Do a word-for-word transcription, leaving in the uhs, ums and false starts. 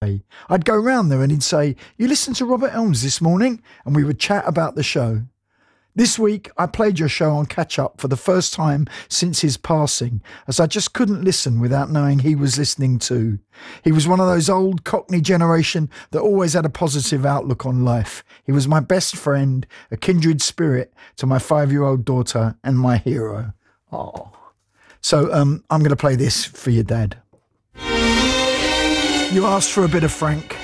day. I'd go round there and he'd say, "You listened to Robert Elms this morning?" And we would chat about the show. This week, I played your show on Catch Up for the first time since his passing, as I just couldn't listen without knowing he was listening too. He was one of those old Cockney generation that always had a positive outlook on life. He was my best friend, a kindred spirit to my five-year-old daughter and my hero. Oh. So um, I'm going to play this for your dad. You asked for a bit of Frank.